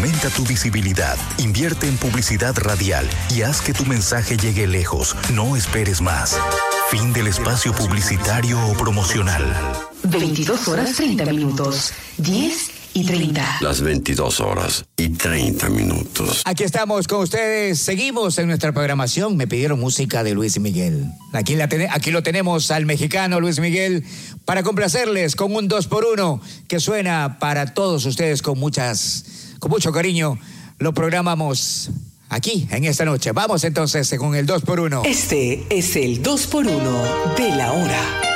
Aumenta tu visibilidad, invierte en publicidad radial y haz que tu mensaje llegue lejos. No esperes más. Fin del espacio publicitario o promocional. 22 horas 30 minutos. 10:30. Las 22 horas y 30 minutos. Aquí estamos con ustedes. Seguimos en nuestra programación. Me pidieron música de Luis Miguel. Aquí lo tenemos al mexicano Luis Miguel para complacerles con un 2x1 que suena para todos ustedes con mucho cariño. Lo programamos aquí en esta noche. Vamos entonces con el 2x1. Este es el 2x1 de la hora.